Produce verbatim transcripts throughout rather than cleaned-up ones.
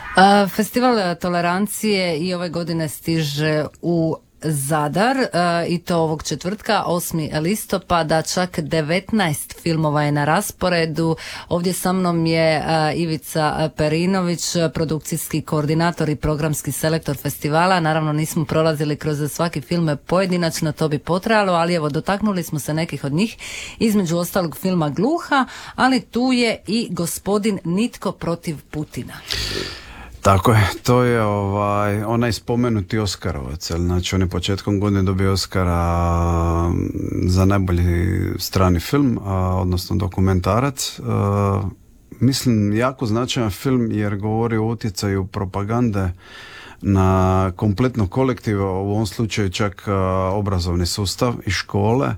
Uh, Festival tolerancije i ove godine stiže u Zadar uh, i to ovog četvrtka, osmi listopada, čak devetnaest filmova je na rasporedu. Ovdje sa mnom je uh, Ivica Perinović, produkcijski koordinator i programski selektor festivala. Naravno nismo prolazili kroz svaki film pojedinačno, to bi potrajalo, ali evo dotaknuli smo se nekih od njih, između ostalog filma Gluha, ali tu je i Gospodin Nitko protiv Putina. Tako je, to je ovaj, onaj spomenuti Oskarovac, znači on je početkom godine dobio Oskara za najbolji strani film, a, odnosno dokumentarac. A, mislim, jako značajan film jer govori o utjecaju propagande na kompletno kolektiv, u ovom slučaju čak a, obrazovni sustav i škole.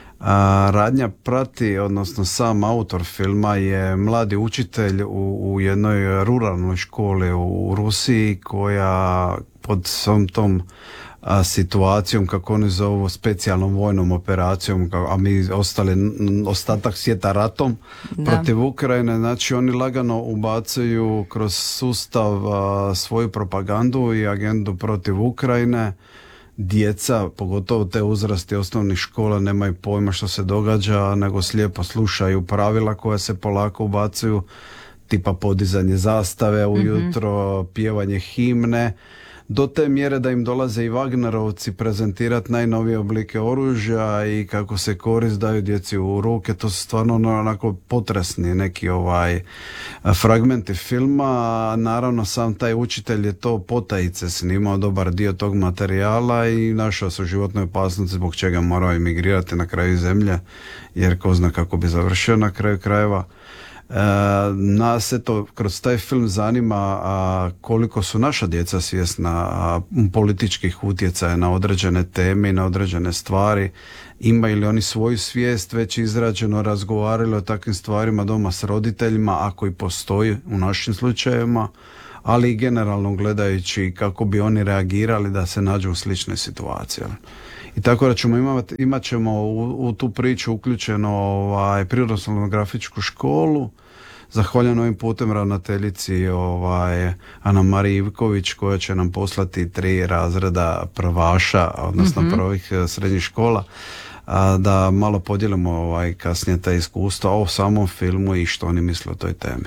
A, radnja prati, odnosno sam autor filma je mladi učitelj u, u jednoj ruralnoj školi u Rusiji koja pod svom tom a, situacijom, kako oni zovu, specijalnom vojnom operacijom, a mi ostali ostatak svijeta ratom da. protiv Ukrajine, znači oni lagano ubacuju kroz sustav a, svoju propagandu i agendu protiv Ukrajine. Djeca, pogotovo te uzrasti osnovnih škola, nemaju pojma što se događa, nego slijepo slušaju pravila koja se polako ubacuju, tipa podizanje zastave ujutro, mm-hmm. pjevanje himne, do te mjere da im dolaze i Wagnerovci prezentirati najnovije oblike oružja i kako se korist daju djeci u ruke. To su stvarno onako potresni neki ovaj fragmenti filma. Naravno sam taj učitelj je to potajice snimao dobar dio tog materijala i našao se u životnoj opasnosti zbog čega morao emigrirati na kraju zemlje, jer ko zna kako bi završio na kraju krajeva. E, nas eto kroz taj film zanima a, koliko su naša djeca svjesna a, političkih utjecaja na određene teme i na određene stvari. Imaju li oni svoju svijest već izrađeno, razgovarali o takvim stvarima doma s roditeljima, ako i postoji u našim slučajevima, ali i generalno gledajući kako bi oni reagirali da se nađu u sličnoj situaciji. I tako da ćemo imati, imat ćemo u, u tu priču uključeno ovaj, prirodoslovno-grafičku školu. Zahvaljujem ovim putem ravnateljici ovaj, Ana Mariji Ivković koja će nam poslati tri razreda prvaša, odnosno mm-hmm. prvih srednjih škola, a, da malo podijelimo ovaj, kasnije ta iskustva o samom filmu i što oni misle o toj temi.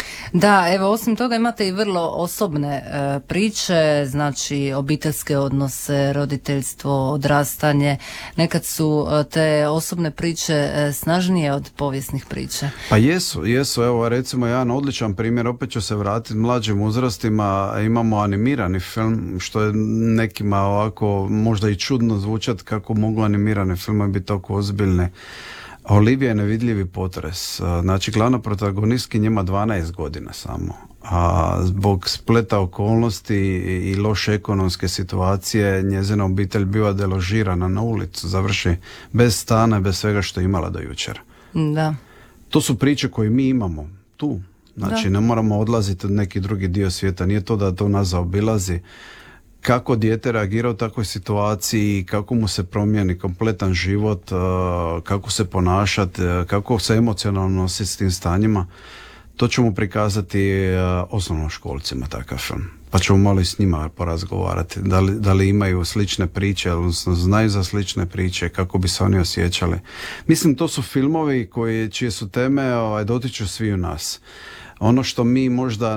Da, evo osim toga imate i vrlo osobne e, priče, znači obiteljske odnose, roditeljstvo, odrastanje. Nekad su e, te osobne priče e, snažnije od povijesnih priča. Pa jesu, jesu. Evo recimo jedan odličan primjer, opet ću se vratiti mlađim uzrastima, imamo animirani film, što je nekima ovako možda i čudno zvučati kako mogu animirane filme biti toliko ozbiljne. Olivija je nevidljivi potres. Znači, glavna protagonistkinja ima dvanaest godina samo. A zbog spleta okolnosti i loše ekonomske situacije njezina obitelj biva deložirana na ulicu, završi bez stana, bez svega što je imala do jučer. Da. To su priče koje mi imamo tu. Znači, da. Ne moramo odlaziti od neki drugi dio svijeta. Nije to da to nas zaobilazi. Kako dijete reagira u takvoj situaciji, kako mu se promijeni kompletan život, kako se ponašati, kako se emocionalno nositi s tim stanjima, to ćemo prikazati osnovnoškolcima takav film. Pa ćemo malo i s njima porazgovarati. Da li, da li imaju slične priče, odnosno znaju za slične priče, kako bi se oni osjećali. Mislim, to su filmovi koji, čije su teme ovaj, dotiču svi u nas. Ono što mi možda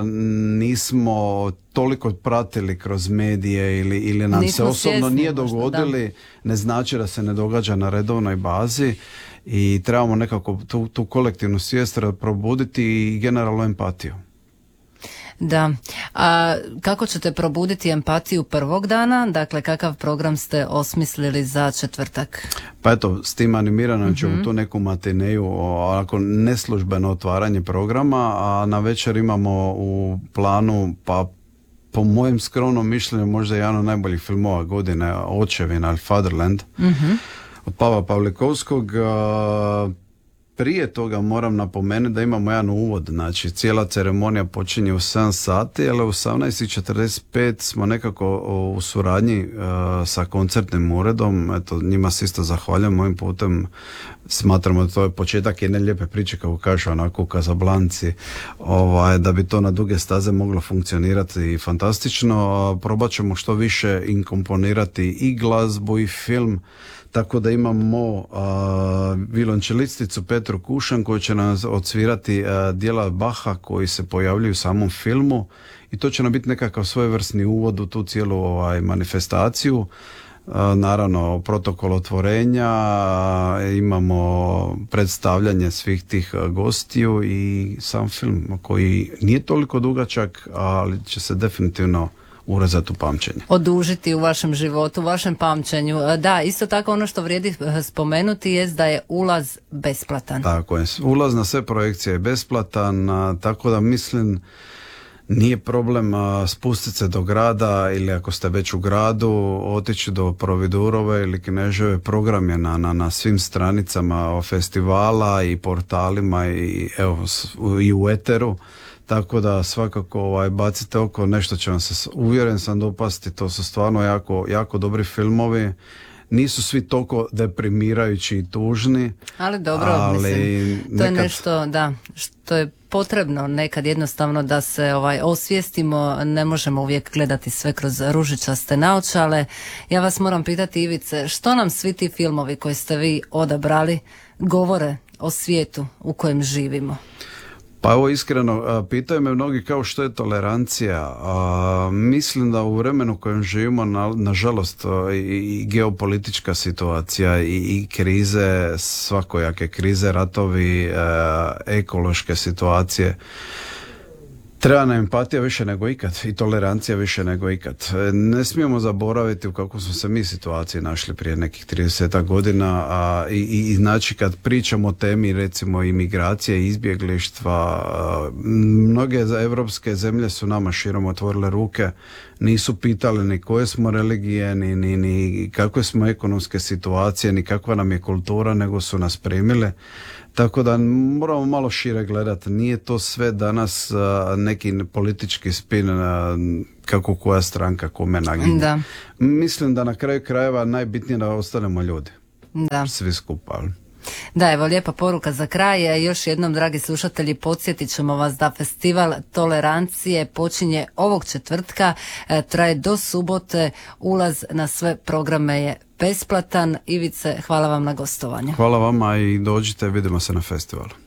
nismo toliko pratili kroz medije ili, ili nam nismo se osobno svjesni, nije dogodili, možda, ne znači da se ne događa na redovnoj bazi i trebamo nekako tu, tu kolektivnu svijest probuditi i generalnu empatiju. Da. A kako ćete probuditi empatiju prvog dana? Dakle, kakav program ste osmislili za četvrtak? Pa eto, s tim animiranom mm-hmm. ćemo tu neku matineju, onako neslužbeno otvaranje programa, a na večer imamo u planu, pa po mojem skromnom mišljenju možda jedan od najboljih filmova godine, Očevina ili Fatherland, mm-hmm. od Pavla Pavlikovskog. prije toga moram napomenuti da imamo jedan uvod, znači cijela ceremonija počinje u sedam sati, ali u osamnaest i četrdeset pet smo nekako u suradnji uh, sa koncertnim uredom, eto njima se isto zahvaljujem ovim putem, smatramo da to je početak jedne lijepe priče kako kažu onako u Kazablanci, ovaj, da bi to na duge staze moglo funkcionirati fantastično, probat ćemo što više inkomponirati i glazbu i film, tako da imamo a, violončelisticu Petru Kušan koju će nam odsvirati a, dijela Baha koji se pojavljuju u samom filmu i to će nam biti nekakav svojevrsni uvod u tu cijelu ovaj, manifestaciju. A, naravno protokol otvorenja, a, imamo predstavljanje svih tih a, gostiju i sam film koji nije toliko dugačak, ali će se definitivno urezati u pamćenje. Odužiti u vašem životu, u vašem pamćenju. Da, isto tako ono što vrijedi spomenuti je da je ulaz besplatan. Tako je. Ulaz na sve projekcije je besplatan, a, tako da mislim nije problem a, spustiti se do grada ili ako ste već u gradu otići do Providurove ili Kneževe. Program je na, na, na svim stranicama festivala i portalima i, evo, i u eteru. Tako da svakako ovaj, bacite oko, nešto će vam se uvjeren sam dopasti, to su stvarno jako, jako dobri filmovi, nisu svi toliko deprimirajući i tužni. Ali dobro, ali mislim, to nekad... je nešto, da, što je potrebno nekad jednostavno da se ovaj osvijestimo, ne možemo uvijek gledati sve kroz ružičaste naočale. Ja vas moram pitati, Ivice, što nam svi ti filmovi koje ste vi odabrali govore o svijetu u kojem živimo? Pa evo iskreno, pitaju me mnogi kao što je tolerancija. A, mislim da u vremenu u kojem živimo, na, nažalost, i, i geopolitička situacija i, i krize, svakojake krize, ratovi, e, ekološke situacije, treba nam empatija više nego ikad i tolerancija više nego ikad. Ne smijemo zaboraviti u kakvu smo se mi situaciji našli prije nekih trideset godina, a i, i znači kad pričamo o temi recimo imigracije i izbjeglištva, a, mnoge evropske zemlje su nama širom otvorile ruke, nisu pitali ni koje smo religije, ni, ni, ni kakve smo ekonomske situacije, ni kakva nam je kultura, nego su nas primile. Tako da moramo malo šire gledati. Nije to sve danas uh, neki politički spin uh, kako koja stranka kome naginje. Da. Mislim da na kraju krajeva najbitnije da ostanemo ljudi. Da. Svi skupa. Da, evo lijepa poruka za kraj. Još jednom, dragi slušatelji, podsjetit ćemo vas da festival tolerancije počinje ovog četvrtka, e, traje do subote, ulaz na sve programe je besplatan. Ivice, hvala vam na gostovanju. Hvala vama i dođite, vidimo se na festivalu.